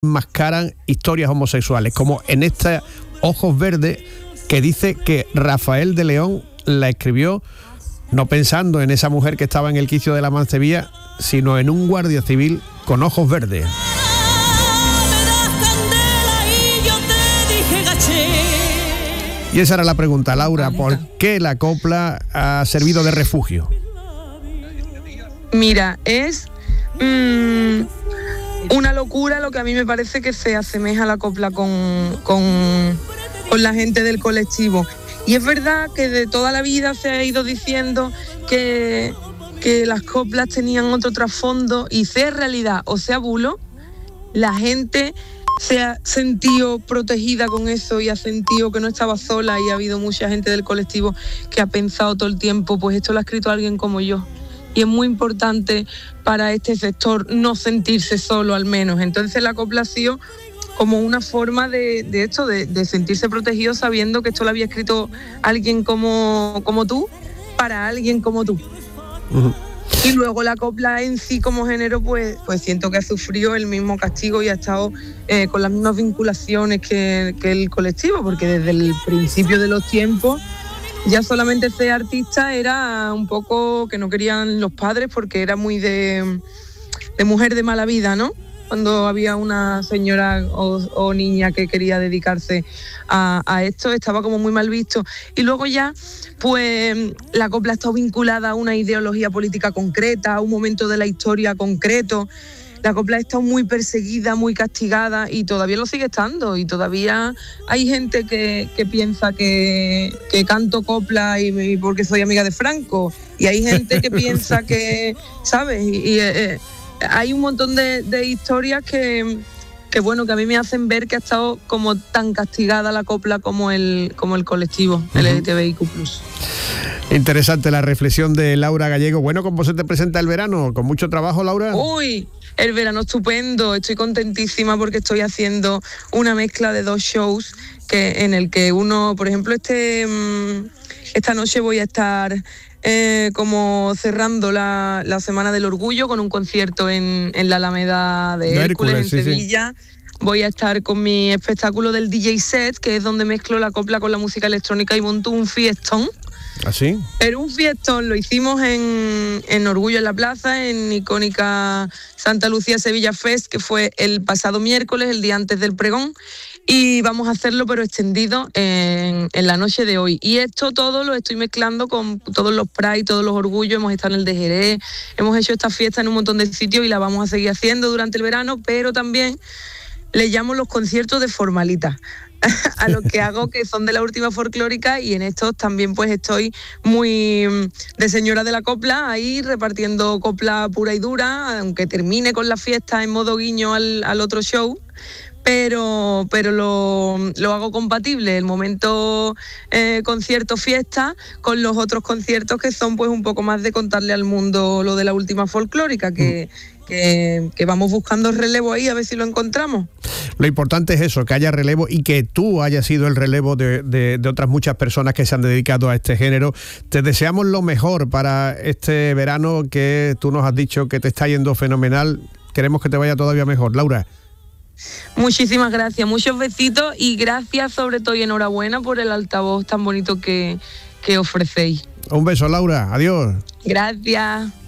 enmascaran historias homosexuales, como en esta Ojos Verdes, que dice que Rafael de León la escribió no pensando en esa mujer que estaba en el quicio de la Mancebía, sino en un guardia civil con ojos verdes. Y esa era la pregunta, Laura, ¿por qué la copla ha servido de refugio? Mira, es una locura lo que a mí me parece que se asemeja a la copla con la gente del colectivo. Y es verdad que de toda la vida se ha ido diciendo que las coplas tenían otro trasfondo, y sea realidad o sea bulo, la gente se ha sentido protegida con eso y ha sentido que no estaba sola, y ha habido mucha gente del colectivo que ha pensado todo el tiempo, pues esto lo ha escrito alguien como yo. Y es muy importante para este sector no sentirse solo, al menos. Entonces la copla ha sido como una forma de sentirse protegido, sabiendo que esto lo había escrito alguien como tú, para alguien como tú. Uh-huh. Y luego la copla en sí como género, pues siento que ha sufrido el mismo castigo y ha estado con las mismas vinculaciones que el colectivo, porque desde el principio de los tiempos ya solamente ser artista era un poco que no querían los padres, porque era muy de mujer de mala vida, ¿no? Cuando había una señora o niña que quería dedicarse a esto, estaba como muy mal visto. Y luego ya, pues la copla ha estado vinculada a una ideología política concreta, a un momento de la historia concreto. La copla ha estado muy perseguida, muy castigada, y todavía lo sigue estando. Y todavía hay gente que piensa que canto copla y porque soy amiga de Franco. Y hay gente que piensa que, ¿sabes? Hay un montón de historias que bueno, que a mí me hacen ver que ha estado como tan castigada la copla como el colectivo, el LGTBIQ+. Interesante la reflexión de Laura Gallego. Bueno, ¿cómo se te presenta el verano? ¿Con mucho trabajo, Laura? Uy, el verano estupendo. Estoy contentísima porque estoy haciendo una mezcla de 2 shows en el que uno, por ejemplo, esta noche voy a estar como cerrando la Semana del Orgullo con un concierto en la Alameda de Hércules, en Sevilla. Sí. Voy a estar con mi espectáculo del DJ set, que es donde mezclo la copla con la música electrónica y monto un fiestón. ¿Ah, sí? Pero un fiestón, lo hicimos en Orgullo en la Plaza, en icónica Santa Lucía Sevilla Fest, que fue el pasado miércoles, el día antes del pregón. Y vamos a hacerlo pero extendido en la noche de hoy. Y esto todo lo estoy mezclando con todos los Pride, todos los orgullos. Hemos estado en el de Jerez, hemos hecho esta fiesta en un montón de sitios y la vamos a seguir haciendo durante el verano, pero también le llamo los conciertos de formalita a lo que hago, que son de la última folclórica, y en estos también pues estoy muy de señora de la copla, ahí repartiendo copla pura y dura, aunque termine con la fiesta en modo guiño al otro show. Pero lo hago compatible el momento concierto fiesta con los otros conciertos que son pues un poco más de contarle al mundo lo de la última folclórica, que vamos buscando relevo ahí, a ver si lo encontramos. Lo importante es eso, que haya relevo y que tú hayas sido el relevo de otras muchas personas que se han dedicado a este género. Te deseamos lo mejor para este verano, que tú nos has dicho que te está yendo fenomenal. Queremos que te vaya todavía mejor, Laura. Muchísimas gracias, muchos besitos, y gracias sobre todo y enhorabuena por el altavoz tan bonito que ofrecéis. Un beso, Laura, adiós. Gracias.